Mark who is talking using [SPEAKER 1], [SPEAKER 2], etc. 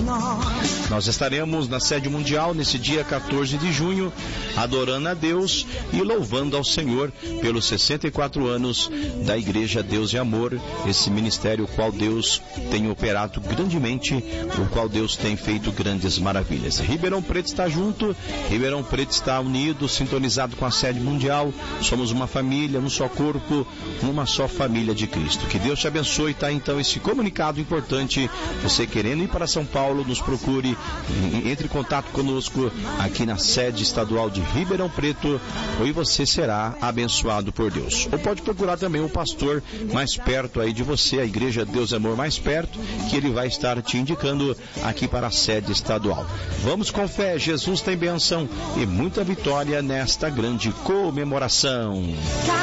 [SPEAKER 1] Nós estaremos na sede mundial nesse dia 14 de junho, adorando a Deus e louvando ao Senhor pelos 64 anos da Igreja Deus e Amor, esse ministério o qual Deus tem operado grandemente, o qual Deus tem feito grandes maravilhas. Ribeirão Preto está junto, Ribeirão Preto está unido, sintonizado com a sede mundial. Somos uma família, um só corpo, uma só família de Cristo. Que Deus te abençoe. Tá então esse comunicado importante. Você querendo ir para São Paulo, nos procure, entre em contato conosco aqui na sede estadual de Ribeirão Preto, e você será abençoado por Deus. Ou pode procurar também o pastor mais perto aí de você, a Igreja Deus e Amor mais perto, que ele vai estar te indicando aqui para a sede estadual. Vamos com fé, Jesus tem bênção e muita vitória nesta grande comemoração.